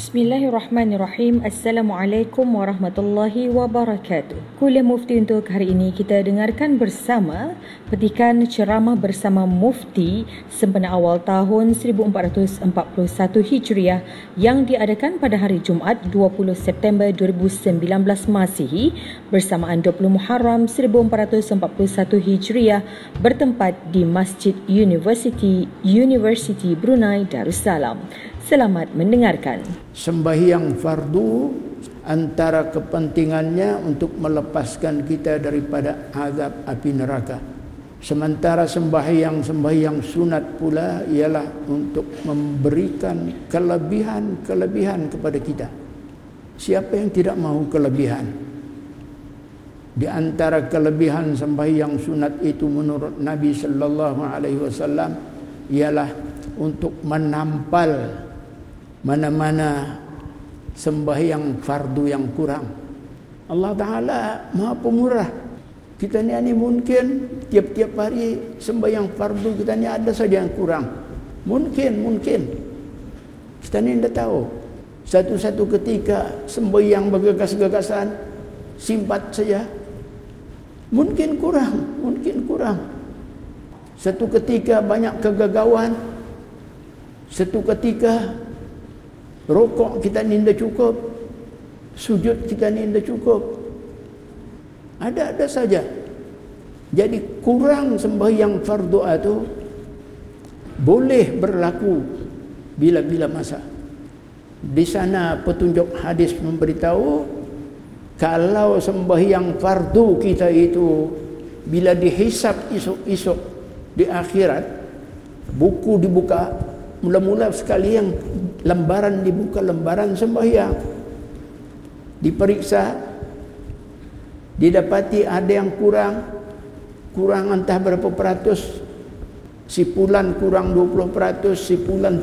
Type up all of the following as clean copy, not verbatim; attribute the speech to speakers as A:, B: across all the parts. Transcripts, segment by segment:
A: Bismillahirrahmanirrahim. Assalamualaikum warahmatullahi wabarakatuh. Kuliah Mufti untuk hari ini kita dengarkan bersama petikan ceramah bersama Mufti sempena awal tahun 1441 Hijriah yang diadakan pada hari Jumaat 20 September 2019 Masihi bersamaan 20 Muharram 1441 Hijriah bertempat di Masjid University Brunei Darussalam. Selamat mendengarkan.
B: Sembahyang fardu antara kepentingannya untuk melepaskan kita daripada azab api neraka. Sementara sembahyang sunat pula ialah untuk memberikan kelebihan kepada kita. Siapa yang tidak mahu kelebihan? Di antara kelebihan sembahyang sunat itu menurut Nabi sallallahu alaihi wasallam ialah untuk menampal mana-mana sembahyang fardu yang kurang. Allah Ta'ala Maha Pemurah. Kita ni mungkin tiap-tiap hari sembahyang fardu kita ni ada saja yang kurang. Mungkin kita ni tidak tahu. Satu-satu ketika sembahyang bergegas-gegasan, simpat saja. Mungkin kurang. Satu ketika banyak kegagauan. Satu ketika rokok kita ni tidak cukup, sujud kita ni tidak cukup. Ada saja. Jadi kurang sembahyang fardu itu boleh berlaku bila-bila masa. Di sana petunjuk hadis memberitahu kalau sembahyang fardu kita itu bila dihisap esok-esok di akhirat, buku dibuka, mula-mula sekali yang lembaran dibuka, lembaran sembahyang diperiksa, didapati ada yang kurang entah berapa peratus, si fulan kurang 20%, si fulan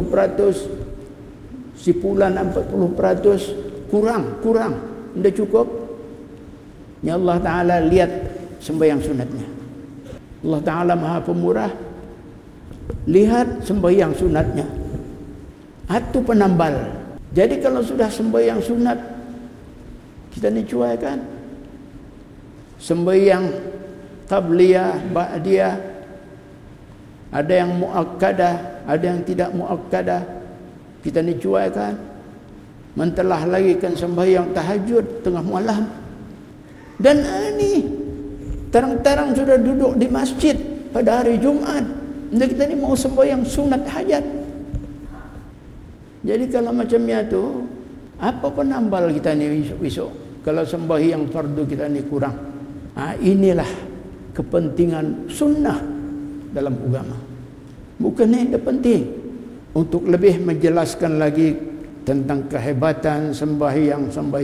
B: 30%, si fulan 40%, kurang tidak cukup. Ya Allah Ta'ala lihat sembahyang sunatnya. Allah Ta'ala Maha Pemurah, lihat sembahyang sunatnya atau penambal. Jadi kalau sudah sembahyang sunat kita dicuaikan, sembahyang qabliyah, ba'diyah, ada yang muakkadah, ada yang tidak muakkadah, kita dicuaikan. Mentelah lagi kan sembahyang tahajud tengah malam. Dan ini terang-terang sudah duduk di masjid pada hari Jumat, dan kita ni mau sembahyang sunat hajat. Jadi kalau macamnya tu, apa penambal kita ni besok kalau sembahyang fardu kita ni kurang? Inilah kepentingan sunnah dalam agama. Bukan ini penting. Untuk lebih menjelaskan lagi tentang kehebatan sembahyang